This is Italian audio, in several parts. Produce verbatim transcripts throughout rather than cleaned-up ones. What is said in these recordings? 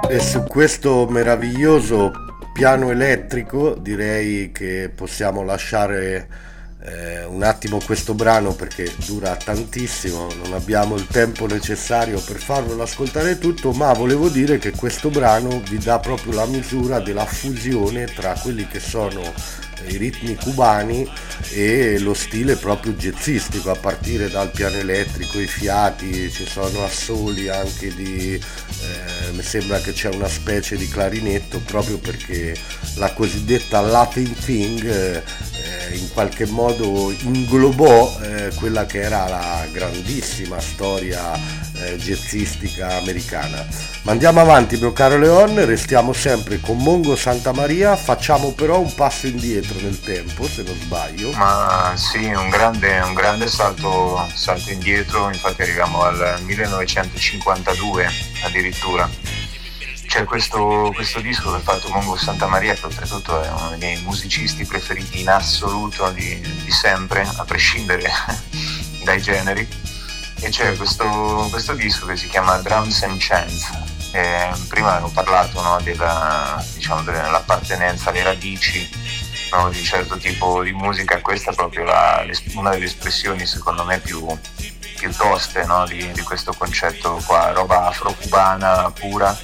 E su questo meraviglioso piano elettrico direi che possiamo lasciare eh, un attimo questo brano perché dura tantissimo, non abbiamo il tempo necessario per farvelo ascoltare tutto, ma volevo dire che questo brano vi dà proprio la misura della fusione tra quelli che sono i ritmi cubani e lo stile proprio jazzistico, a partire dal piano elettrico, i fiati, ci sono assoli anche di eh, mi sembra che c'è una specie di clarinetto, proprio perché la cosiddetta Latin Thing eh, in qualche modo inglobò eh, quella che era la grandissima storia eh, jazzistica americana. Ma andiamo avanti, mio caro Leon, restiamo sempre con Mongo Santamaria, facciamo però un passo indietro nel tempo, se non sbaglio. Ma sì, un grande, un grande salto, salto indietro, infatti arriviamo al millenovecentocinquantadue addirittura. C'è questo, questo disco che ha fatto Mongo Santamaria, che oltretutto è uno dei miei musicisti preferiti in assoluto di, di sempre, a prescindere dai generi. E c'è questo, questo disco che si chiama Drums and Chants. E prima avevo parlato, no, della, diciamo, dell'appartenenza alle radici, no, di un certo tipo di musica. Questa è proprio la, una delle espressioni secondo me più, più toste, no, di, di questo concetto qua, roba afro-cubana pura.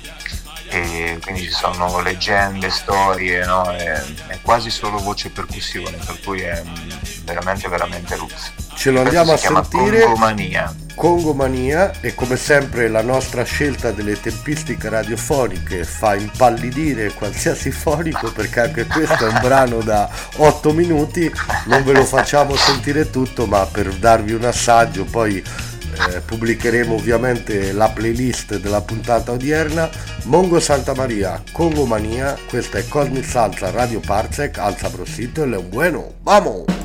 E quindi ci sono leggende, storie, no? È, è quasi solo voce e percussione, per cui è veramente veramente roots. Ce lo andiamo a sentire. Congomania. Congomania, e come sempre la nostra scelta delle tempistiche radiofoniche fa impallidire qualsiasi fonico, perché anche questo è un brano da otto minuti, non ve lo facciamo sentire tutto, ma per darvi un assaggio poi Eh, pubblicheremo ovviamente la playlist della puntata odierna. Mongo Santamaria, Congomania, questa è Cosmic Salsa Radio Parsec, alza brosito e le un bueno, vamos!